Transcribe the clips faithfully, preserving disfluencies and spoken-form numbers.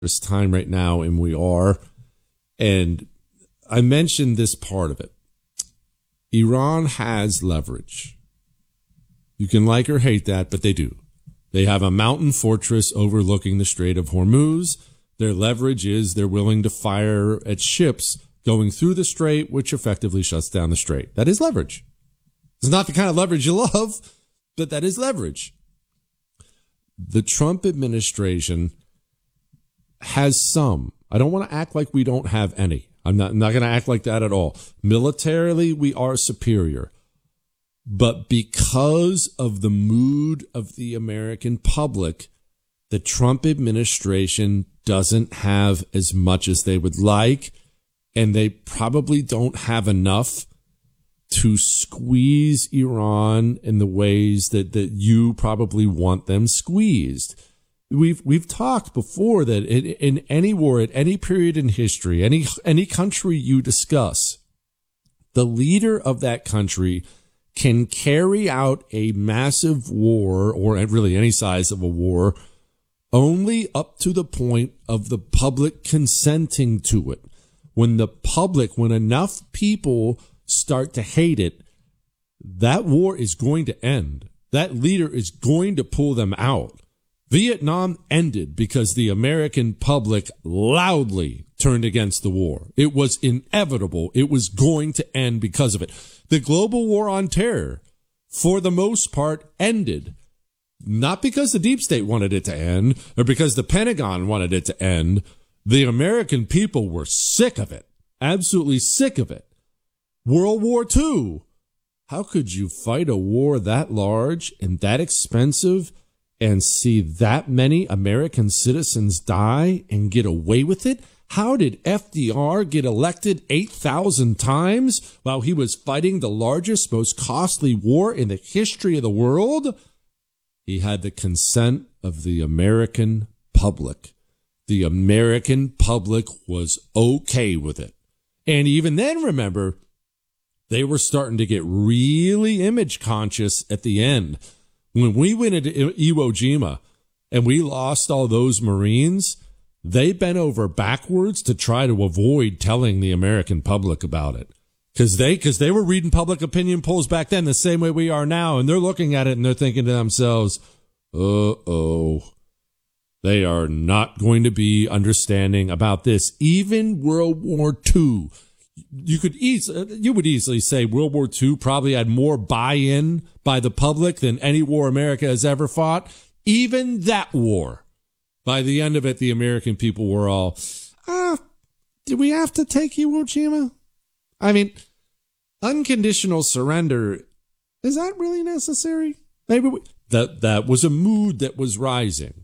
time right now, and we are. And I mentioned this part of it. Iran has leverage. You can like or hate that, but they do. They have a mountain fortress overlooking the Strait of Hormuz. Their leverage is they're willing to fire at ships going through the strait, which effectively shuts down the strait. That is leverage. It's not the kind of leverage you love, but that is leverage. The Trump administration has some. I don't want to act like we don't have any. I'm not, I'm not going to act like that at all. Militarily, we are superior. But because of the mood of the American public, the Trump administration doesn't have as much as they would like, and they probably don't have enough to squeeze Iran in the ways that, that you probably want them squeezed. We've we've talked before that in, in any war, at any period in history, any any country you discuss, the leader of that country can carry out a massive war, or really any size of a war, only up to the point of the public consenting to it. When the public, when enough people start to hate it, that war is going to end. That leader is going to pull them out. Vietnam ended because the American public loudly turned against the war. It was inevitable. It was going to end because of it. The global war on terror, for the most part, ended. Not because the deep state wanted it to end or because the Pentagon wanted it to end. The American people were sick of it. Absolutely sick of it. World War Two. How could you fight a war that large and that expensive and see that many American citizens die and get away with it? How did F D R get elected eight thousand times while he was fighting the largest, most costly war in the history of the world? He had the consent of the American public. The American public was okay with it. And even then, remember, they were starting to get really image conscious at the end. When we went into Iwo Jima and we lost all those Marines, they bent over backwards to try to avoid telling the American public about it. Because they, because they were reading public opinion polls back then the same way we are now, and they're looking at it and they're thinking to themselves, uh-oh, they are not going to be understanding about this. Even World War Two, you could easily, you would easily say World War Two probably had more buy-in by the public than any war America has ever fought. Even that war, by the end of it, the American people were all, ah, do we have to take Iwo Jima? I mean, unconditional surrender, is that really necessary? Maybe we, that, that was a mood that was rising.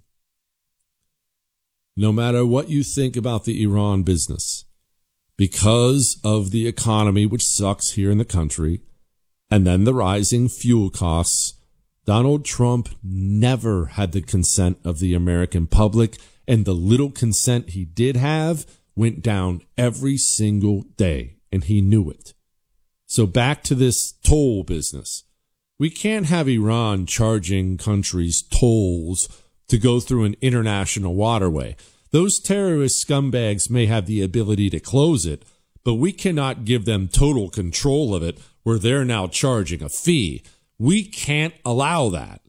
No matter what you think about the Iran business, because of the economy, which sucks here in the country, and then the rising fuel costs, Donald Trump never had the consent of the American public, and the little consent he did have went down every single day, and he knew it. So back to this toll business. We can't have Iran charging countries tolls to go through an international waterway. Those terrorist scumbags may have the ability to close it, but we cannot give them total control of it where they're now charging a fee. We can't allow that.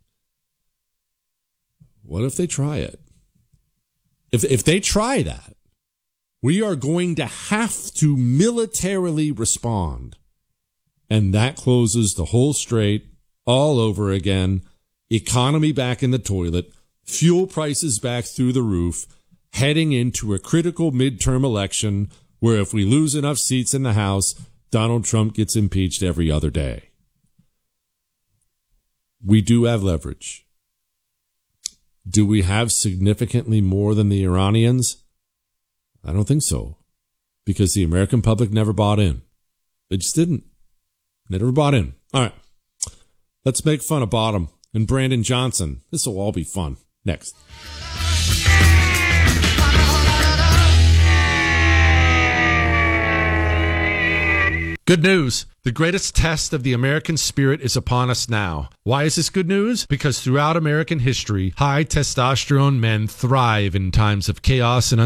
What if they try it? If if they try that, we are going to have to militarily respond. And that closes the whole strait all over again. Economy back in the toilet. Fuel prices back through the roof. Heading into a critical midterm election where if we lose enough seats in the House, Donald Trump gets impeached every other day. We do have leverage. Do we have significantly more than the Iranians? I don't think so, because the American public never bought in. They just didn't. They never bought in. All right. Let's make fun of Bottom and Brandon Johnson. This will all be fun. Next. Good news. The greatest test of the American spirit is upon us now. Why is this good news? Because throughout American history, high testosterone men thrive in times of chaos and